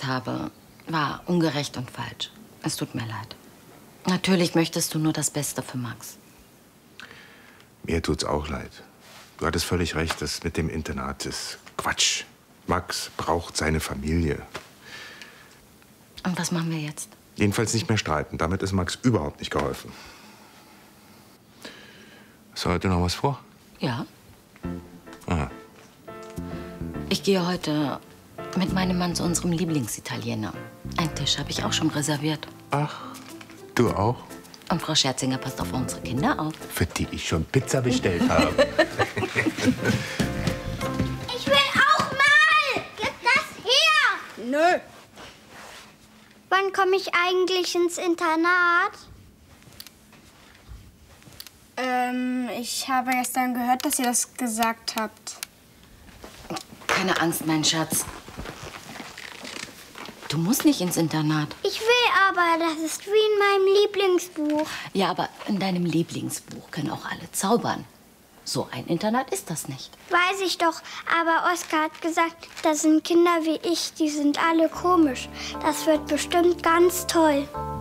habe, war ungerecht und falsch. Es tut mir leid. Natürlich möchtest du nur das Beste für Max. Mir tut's auch leid. Du hattest völlig recht, das mit dem Internat ist Quatsch. Max braucht seine Familie. Und was machen wir jetzt? Jedenfalls nicht mehr streiten. Damit ist Max überhaupt nicht geholfen. Hast du heute noch was vor? Ja. Aha. Ich gehe heute mit meinem Mann zu unserem Lieblingsitaliener. Einen Tisch habe ich auch schon reserviert. Ach, du auch? Und Frau Scherzinger passt auf unsere Kinder auf. Für die ich schon Pizza bestellt habe. Ich will auch mal! Gib das her! Nö. Wann komme ich eigentlich ins Internat? Ich habe gestern gehört, dass ihr das gesagt habt. Keine Angst, mein Schatz. Du musst nicht ins Internat. Ich will aber, das ist wie in meinem Lieblingsbuch. Ja, aber in deinem Lieblingsbuch können auch alle zaubern. So ein Internat ist das nicht. Weiß ich doch, aber Oskar hat gesagt, das sind Kinder wie ich, die sind alle komisch. Das wird bestimmt ganz toll.